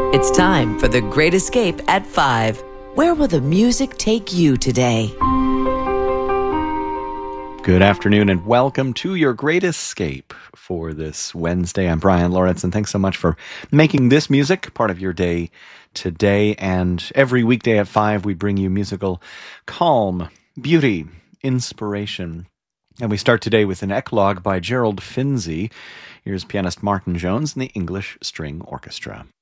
It's time for The Great Escape at 5. Where will the music take you today? Good afternoon and welcome to Your Great Escape for this Wednesday. I'm Brian Lawrence, and thanks so much for making this music part of your day today. And every weekday at 5, we bring you musical calm, beauty, inspiration. And we start today with an eclogue by Gerald Finzi. Here's pianist Martin Jones and the English String Orchestra.